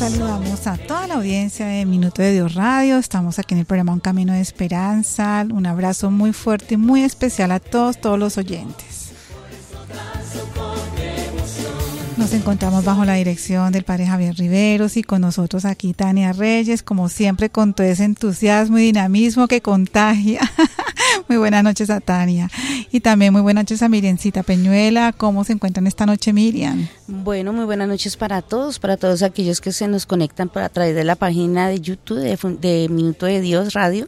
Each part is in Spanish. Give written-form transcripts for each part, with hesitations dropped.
Saludamos a toda la audiencia de Minuto de Dios Radio. Estamos aquí en el programa Un Camino de Esperanza. Un abrazo muy fuerte y muy especial a todos los oyentes. Nos encontramos bajo la dirección del Padre Javier Riveros y con nosotros aquí Tania Reyes, como siempre con todo ese entusiasmo y dinamismo que contagia. Muy buenas noches a Tania. Y también muy buenas noches a Miriamcita Peñuela. ¿Cómo se encuentran esta noche, Miriam? Bueno, muy buenas noches para todos aquellos que se nos conectan a través de la página de YouTube de Minuto de Dios Radio.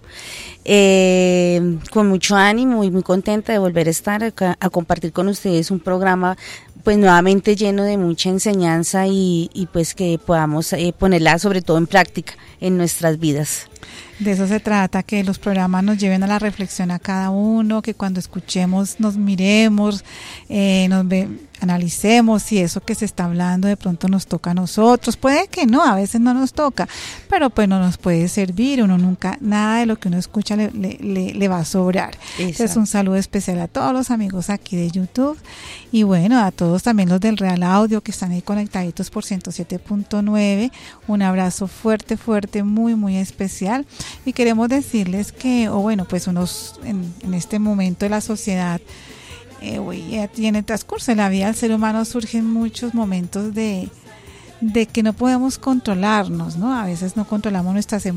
Con mucho ánimo y muy contenta de volver a estar acá, a compartir con ustedes un programa pues nuevamente lleno de mucha enseñanza y pues que podamos ponerla sobre todo en práctica en nuestras vidas. De eso se trata, que los programas nos lleven a la reflexión a cada uno, que cuando escuchemos nos miremos, analicemos si eso que se está hablando de pronto nos toca a nosotros. Puede que no, a veces no nos toca, pero pues no nos puede servir. Uno nunca, nada de lo que uno escucha le va a sobrar. Entonces un saludo especial a todos los amigos aquí de YouTube y bueno, a todos también los del Real Audio que están ahí conectaditos por 107.9. Un abrazo fuerte, muy, muy especial. Y queremos decirles que, pues unos en este momento de la sociedad, tiene transcurso en la vida del ser humano, surgen muchos momentos de que no podemos controlarnos, ¿no? A veces no controlamos nuestras emociones.